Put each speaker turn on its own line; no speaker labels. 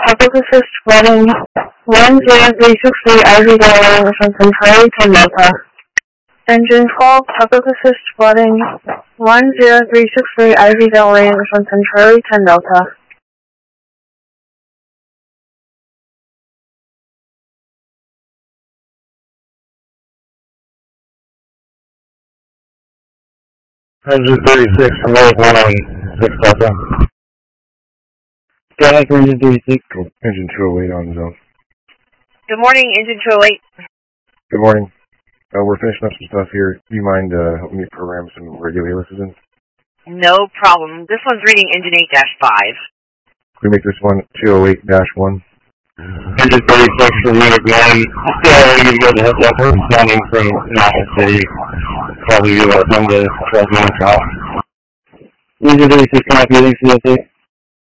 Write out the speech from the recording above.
Public Assist Flooding 10363 Ivy Lane from Centauri to Delta. Engine 12, Public Assist Flooding 10363 Ivy Lane from Centauri to Delta.
Engine 36 from North 1 Delta.
Skyhawk Engine 36.
Engine 208 on zone.
Good morning, Engine 208.
Good morning. We're finishing up some stuff here. Do you mind helping me program some regulator systems?
No problem. This one's reading Engine 8-5.
Can we make this one 208-1?
Engine 36 from Unit 1. You got the heads up. We're responding from National City. Probably 10 to 12 minutes out. Engine 36, copy, CSA.